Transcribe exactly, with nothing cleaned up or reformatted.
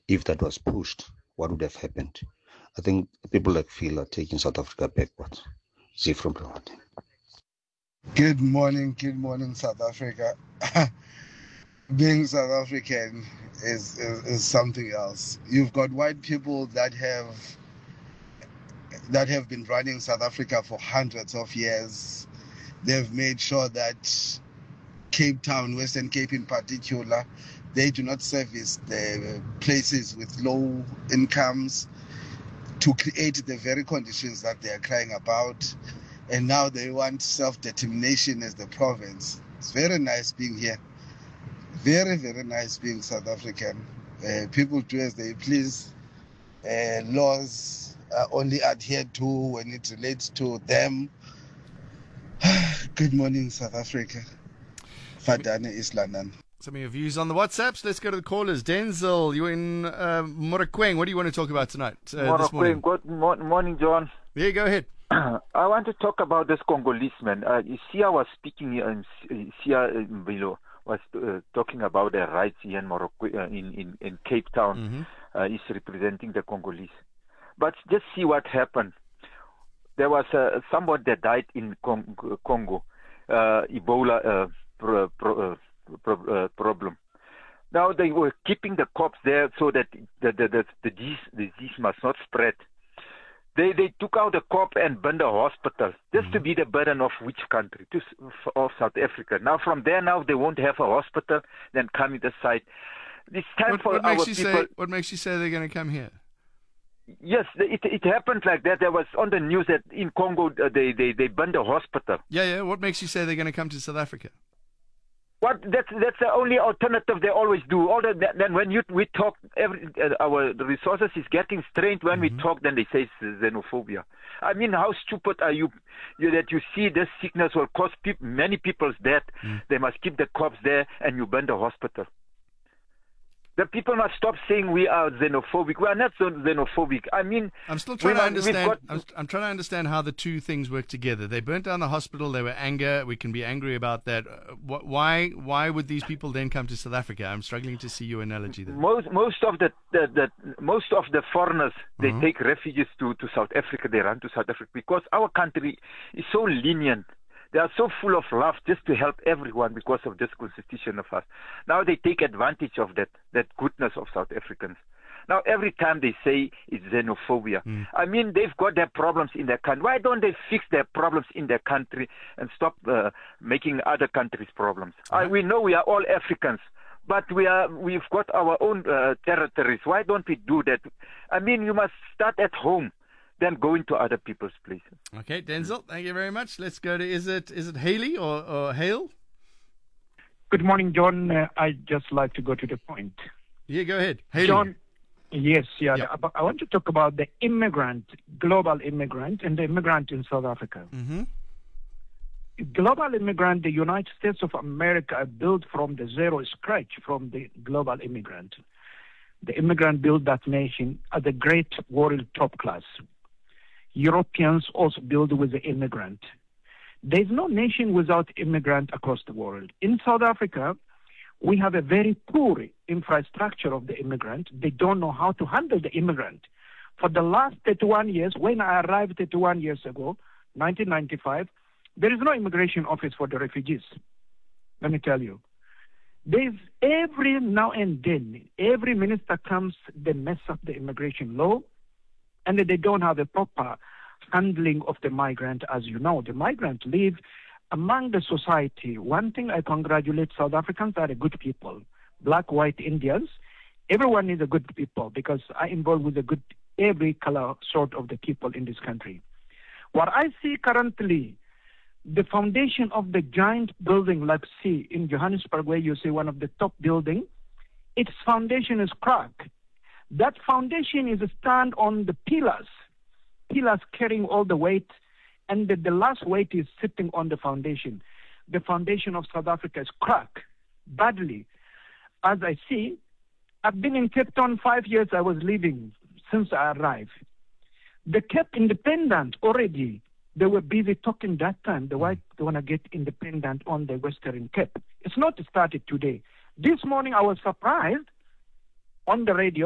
if that was pushed, what would have happened? I think people like Phil are taking South Africa backwards. See from Bloemfontein. Good morning, good morning, South Africa. Being South African is, is is something else. You've got white people that have that have been running South Africa for hundreds of years. They've made sure that Cape Town, Western Cape in particular, they do not service the places with low incomes to create the very conditions that they are crying about. And now they want self-determination as the province. It's very nice being here. Very, very nice being South African. Uh, people do as they please. Uh, laws are only adhered to when it relates to them. Good morning, South Africa. Fadane Islanan. Some of your views on the WhatsApps. Let's go to the callers. Denzel, you're in uh, Morokweng. What do you want to talk about tonight? Uh, this morning? Good mo- morning, John. Yeah, go ahead. I want to talk about this Congolese man. Uh, you see, I was speaking here in Sia below. Was uh, talking about the rights here in Morocco, uh, in, in in Cape Town. Mm-hmm. uh, is representing the Congolese. But just see what happened. There was uh, someone that died in Cong- Congo, uh, Ebola uh, pro- pro- uh, pro- uh, problem. Now they were keeping the cops there so that the the, the, the, disease, the disease must not spread. They they took out the cop and burned the hospital just mm-hmm. to be the burden of which country? To of South Africa. Now from there now they won't have a hospital. Then come in the side. It's time what, for what our makes you people. Say, what makes you say they're going to come here? Yes, it it happened like that. There was on the news that in Congo uh, they, they they burned the hospital. Yeah, yeah. What makes you say they're going to come to South Africa? What that's that's the only alternative they always do. All the, then when you we talk, every uh, our resources is getting strained when mm-hmm. we talk. Then they say it's xenophobia. I mean, how stupid are you, you that you see this sickness will cause peop- many people's death? Mm. They must keep the cops there, and you burn the hospital. The people must stop saying we are xenophobic. We are not so xenophobic. I mean, I'm still trying to must, understand. got, I'm, I'm trying to understand how the two things work together. They burnt down the hospital. They were anger. We can be angry about that. Uh, why? Why would these people then come to South Africa? I'm struggling to see your analogy there. Most most of the, the, the most of the foreigners they Mm-hmm. take refuges to, to South Africa. They run to South Africa because our country is so lenient. They are so full of love just to help everyone because of this constitution of us. Now they take advantage of that, that goodness of South Africans. Now every time they say it's xenophobia, mm. I mean, they've got their problems in their country. Why don't they fix their problems in their country and stop uh, making other countries' problems? Right. I, we know we are all Africans, but we are, we've got our own uh, territories. Why don't we do that? I mean, you must start at home. Then go into other people's places. Okay, Denzel, thank you very much. Let's go to, is it is it Haley or, or Hale? Good morning, John. Uh, I'd just like to go to the point. Yeah, go ahead. Haley. John, yes, yeah. yeah. I want to talk about the immigrant, global immigrant, and the immigrant in South Africa. Mm-hmm. Global immigrant, the United States of America built from the zero scratch from the global immigrant. The immigrant built that nation at the great world top class. Europeans also build with the immigrant. There's no nation without immigrant across the world. In South Africa, we have a very poor infrastructure of the immigrant. They don't know how to handle the immigrant. For the last thirty-one years, when I arrived thirty-one years ago, nineteen ninety-five, there is no immigration office for the refugees. Let me tell you. There's every now and then, every minister comes, they mess up the immigration law, and they don't have a proper handling of the migrant. As you know, the migrant live among the society. One thing I congratulate South Africans are a good people. Black, white, Indians, everyone is a good people because I involved with a good, every color sort of the people in this country. What I see currently, the foundation of the giant building, like see in Johannesburg, where you see one of the top building, its foundation is cracked. That foundation is a stand on the pillars, pillars carrying all the weight, and the, the last weight is sitting on the foundation. The foundation of South Africa is cracked badly. As I see, I've been in Cape Town five years. I was living since I arrived. The Cape independent already. They were busy talking that time. The white they want to get independent on the Western Cape. It's not started today. This morning I was surprised on the radio.